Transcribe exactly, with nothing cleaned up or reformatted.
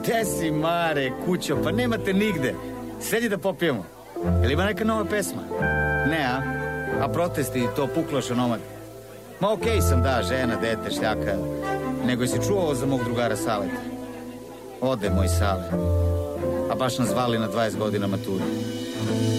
Gde si, Mare, kućo? Pa nemate nigde. Sedi da popijemo. Jel ima neka nova pesma? Ne, a? A protesti i to pukloša nomad? Ma okej sam, da, žena, dete, šljaka. Nego si čuo ovo za mog drugara Saleta? Ode moj Sale. A baš nas zvali na dvadeset godina maturu.